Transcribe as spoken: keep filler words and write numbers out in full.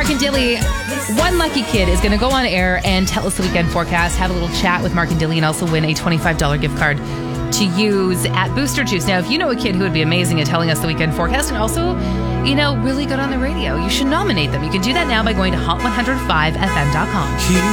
Mark and Dilly. One lucky kid is going to go on air and tell us the weekend forecast, have a little chat with Mark and Dilly, and also win a twenty-five dollars gift card to use at Booster Juice. Now, if you know a kid who would be amazing at telling us the weekend forecast and also, you know, really good on the radio, you should nominate them. You can do that now by going to hot one oh five f m dot com.